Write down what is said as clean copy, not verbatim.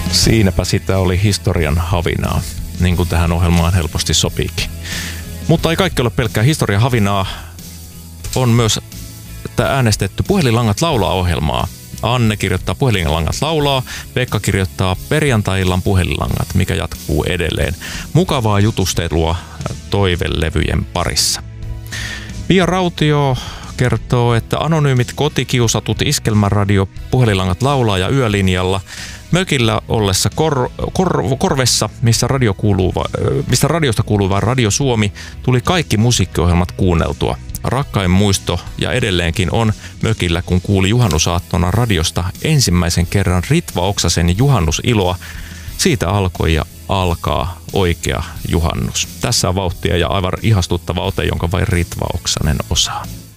Siinäpä sitä oli historian havinaa, niin kuin tähän ohjelmaan helposti sopiikin. Mutta ei kaikki ole pelkkää historian havinaa. On myös äänestetty Puhelinlangat laulaa -ohjelmaa. Anne kirjoittaa Puhelinlangat laulaa, Pekka kirjoittaa Perjantai-illan Puhelinlangat, mikä jatkuu edelleen. Mukavaa jutustelua toivelevyjen parissa. Pia Rautio kertoo, että anonyymit kotikiusatut Iskelmäradio Puhelinlangat laulaa ja yölinjalla mökillä ollessa Korvessa, missä radiosta kuuluu vain Radio Suomi, tuli kaikki musiikkiohjelmat kuunneltua. Rakkain muisto ja edelleenkin on mökillä, kun kuuli juhannusaattona radiosta ensimmäisen kerran Ritva Oksasen Juhannusiloa. Siitä alkoi ja alkaa oikea juhannus. Tässä on vauhtia ja aivan ihastuttava ote, jonka vain Ritva Oksanen osaa.